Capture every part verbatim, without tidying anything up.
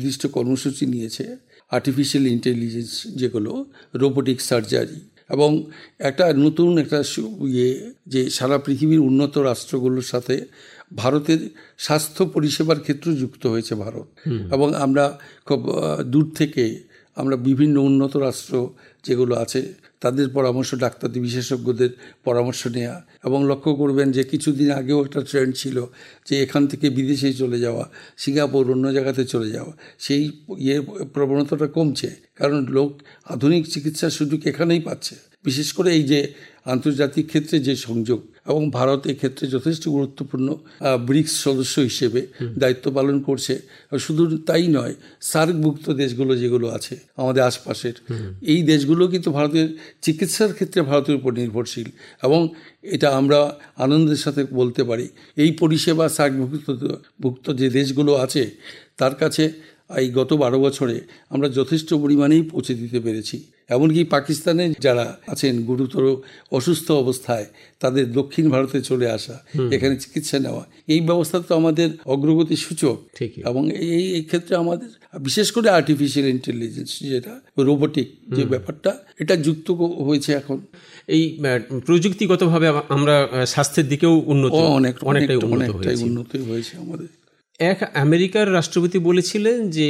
নির্দিষ্ট কর্মসূচি নিয়েছে, আর্টিফিশিয়াল ইন্টেলিজেন্স, যেগুলো রোবোটিক সার্জারি, এবং একটা নতুন একটা ইয়ে যে সারা পৃথিবীর উন্নত রাষ্ট্রগুলোর সাথে ভারতের স্বাস্থ্য পরিষেবার ক্ষেত্রে যুক্ত হয়েছে ভারত। এবং আমরা খুব দূর থেকে আমরা বিভিন্ন উন্নত রাষ্ট্র যেগুলো আছে তাদের পরামর্শ, ডাক্তারদের বিশেষজ্ঞদের পরামর্শ নেওয়া। এবং লক্ষ্য করবেন যে কিছুদিন আগেও একটা ট্রেন্ড ছিল যে এখান থেকে বিদেশে চলে যাওয়া, সিঙ্গাপুর অন্য জায়গাতে চলে যাওয়া, সেই ইয়ে প্রবণতাটা কমছে, কারণ লোক আধুনিক চিকিৎসার সুযোগ এখানেই পাচ্ছে। বিশেষ করে এই যে আন্তর্জাতিক ক্ষেত্রে যে সংযোগ, এবং ভারত এক্ষেত্রে যথেষ্ট গুরুত্বপূর্ণ ব্রিক্স সদস্য হিসেবে দায়িত্ব পালন করছে। শুধু তাই নয়, সার্কভুক্ত দেশগুলো যেগুলো আছে আমাদের আশপাশের, এই দেশগুলো কিন্তু ভারতের চিকিৎসার ক্ষেত্রে ভারতের উপর নির্ভরশীল। এবং এটা আমরা আনন্দের সাথে বলতে পারি, এই পরিষেবা সার্কভুক্ত ভুক্ত যে দেশগুলো আছে তার কাছে এই গত বারো বছরে আমরা যথেষ্ট পরিমাণেই পৌঁছে দিতে পেরেছি। এমনকি পাকিস্তানে যারা আছেন গুরুতর অসুস্থ অবস্থায়, তাদের দক্ষিণ ভারতে চলে আসা, এখানে চিকিৎসা নেওয়া, এই ব্যবস্থা তো আমাদের অগ্রগতির সূচক। এবং এই এই ক্ষেত্রে আমাদের বিশেষ করে আর্টিফিশিয়াল ইন্টেলিজেন্স, যেটা রোবোটিক যে ব্যাপারটা, এটা যুক্ত হয়েছে এখন। এই প্রযুক্তিগতভাবে আমরা স্বাস্থ্যের দিকেও উন্নত অনেক অনেকটাই উন্নত হয়েছে আমাদের। এক আমেরিকার রাষ্ট্রপতি বলেছিলেন যে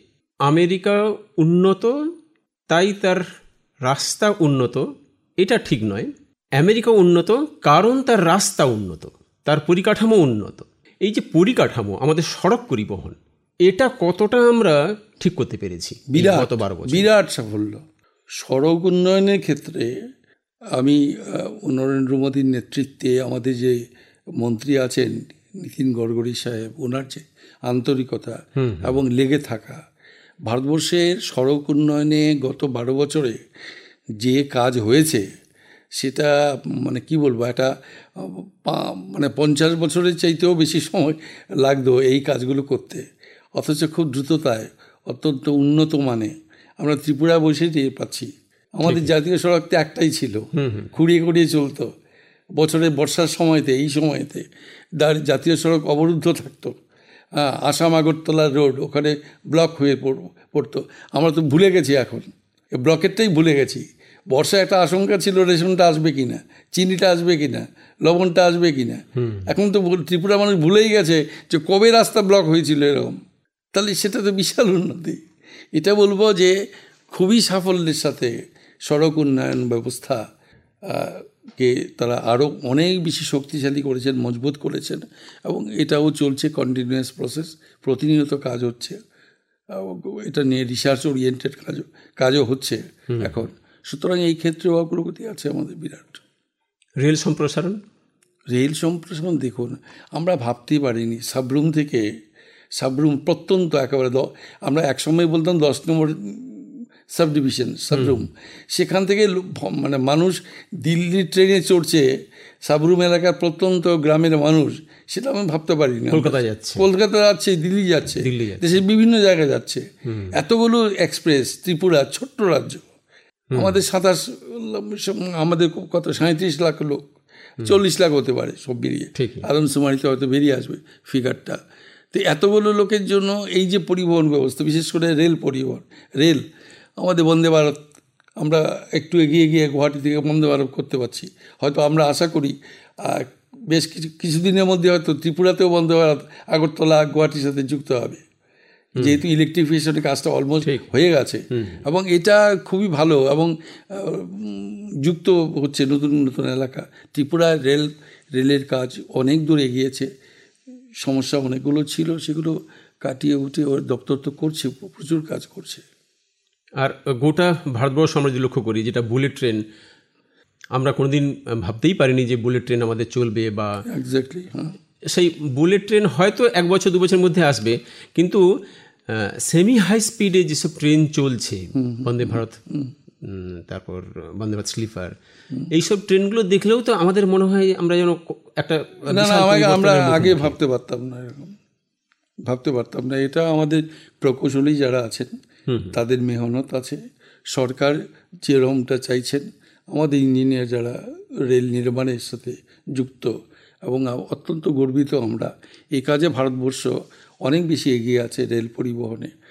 আমেরিকা উন্নত তাই তার রাস্তা উন্নত, এটা ঠিক নয়। আমেরিকা উন্নত কারণ তার রাস্তা উন্নত, তার পরিকাঠামো উন্নত। এই যে পরিকাঠামো, আমাদের সড়ক পরিবহন, এটা কতটা আমরা ঠিক করতে পেরেছি? বিরাট বিরাট সাফল্য। সড়ক উন্নয়নের ক্ষেত্রে আমি নরেন্দ্র মোদীর নেতৃত্বে আমাদের যে মন্ত্রী আছেন নীতিন গডকরি সাহেব, ওনার যে আন্তরিকতা এবং লেগে থাকা, ভারতবর্ষের সড়ক উন্নয়নে গত বারো বছরে যে কাজ হয়েছে সেটা মানে কি বলবো, এটা মানে পঞ্চাশ বছরের চাইতেও বেশি সময় লাগতো এই কাজগুলো করতে, অথচ খুব দ্রুততায়, অত্যন্ত উন্নত মানে। আমরা ত্রিপুরা বসে টের পাচ্ছি, আমাদের জাতীয় সড়কটা একটাই ছিল, খুঁড়িয়ে খুঁড়িয়ে চলতো। বছরের বর্ষার সময়তে, এই সময়তে জাতীয় সড়ক অবরুদ্ধ থাকতো। আসাম আগরতলা রোড ওখানে ব্লক হয়ে পড়তো। আমরা তো ভুলে গেছি এখন, ব্লকেরটাই ভুলে গেছি। বর্ষায় একটা আশঙ্কা ছিল রেশনটা আসবে কিনা, চিনিটা আসবে কিনা, লবণটা আসবে কিনা। এখন তো ত্রিপুরা মানুষ ভুলেই গেছে যে কবে রাস্তা ব্লক হয়েছিল এরকম। তাহলে সেটা তো বিশাল উন্নতি। এটা বলবো যে খুবই সাফল্যের সাথে সড়ক উন্নয়ন ব্যবস্থা কে তারা আরও অনেক বেশি শক্তিশালী করেছেন, মজবুত করেছেন। এবং এটাও চলছে, কন্টিনিউয়াস প্রসেস, প্রতিনিয়ত কাজ হচ্ছে। এটা নিয়ে রিসার্চ ওরিয়েন্টেড কাজও কাজও হচ্ছে এখন। সুতরাং এই ক্ষেত্রেও অগ্রগতি আছে আমাদের বিরাট। রেল সম্প্রসারণ রেল সম্প্রসারণ দেখুন, আমরা ভাবতেই পারিনি সাবরুম থেকে, সাবরুম প্রত্যন্ত একেবারে, আমরা একসময় বলতাম দশ নম্বর সাব ডিভিশন সাবরুম, সেখান থেকে মানে মানুষ দিল্লির ট্রেনে চড়ছে, সাবরুম এলাকার প্রত্যন্ত গ্রামের মানুষ, সেটা আমি ভাবতে পারি না। কলকাতা যাচ্ছে, কলকাতা যাচ্ছে, দিল্লি যাচ্ছে, দেশের বিভিন্ন জায়গায় যাচ্ছে। এতগুলো এক্সপ্রেস, ত্রিপুরা ছোট্ট রাজ্য, আমাদের সাতাশ আমাদের কত সাঁত্রিশ লাখ লোক, চল্লিশ লাখ হতে পারে সব বেরিয়ে, আদমশুমারিতে হয়তো বেরিয়ে আসবে ফিগারটা। তো এতগুলো লোকের জন্য এই যে পরিবহন ব্যবস্থা, বিশেষ করে রেল পরিবহন, রেল আমাদের বন্দে ভারত, আমরা একটু এগিয়ে গিয়ে গুয়াহাটি থেকে বন্দে ভারত করতে পারছি। হয়তো আমরা আশা করি বেশ কিছু কিছুদিনের মধ্যে হয়তো ত্রিপুরাতেও বন্দে ভারত আগরতলা গুয়াহাটির সাথে যুক্ত হবে, যেহেতু ইলেকট্রিফিকেশনের কাজটা অলমোস্ট হয়ে গেছে। এবং এটা খুবই ভালো, এবং যুক্ত হচ্ছে নতুন নতুন এলাকা। ত্রিপুরায় রেল রেলের কাজ অনেক দূর এগিয়েছে। সমস্যা অনেকগুলো ছিল, সেগুলো কাটিয়ে উঠে ওর দপ্তর তো করছে, প্রচুর কাজ করছে। আর গোটা ভারতবর্ষ আমরা যে লক্ষ্য করি, যেটা বুলেট ট্রেন, আমরা কোনোদিন ভাবতেই পারিনি যে বুলেট ট্রেন আমাদের চলবে, বা এক্স্যাক্টলি হ্যাঁ, সেই বুলেট ট্রেন হয়তো এক বছর দু বছরের মধ্যে আসবে, কিন্তু সেমি হাই স্পিডে যেসব ট্রেন চলছে, বন্দে ভারত, তারপর বন্দে ভারত স্লিপার, এইসব ট্রেনগুলো দেখলেও তো আমাদের মনে হয় আমরা যেন একটা, না না আমরা আগে ভাবতে পারতাম না, এরকম ভাবতে পারতাম না। এটা আমাদের প্রকৌশলী যারা আছেন তাদের মেহনত আছে, সরকার যেরকমটা চাইছেন, আমাদের ইঞ্জিনিয়ার যারা রেল নির্মাণের সাথে যুক্ত, এবং অত্যন্ত গর্বিত আমরা। এই কাজে ভারতবর্ষ অনেক বেশি এগিয়ে আছে রেল পরিবহনে।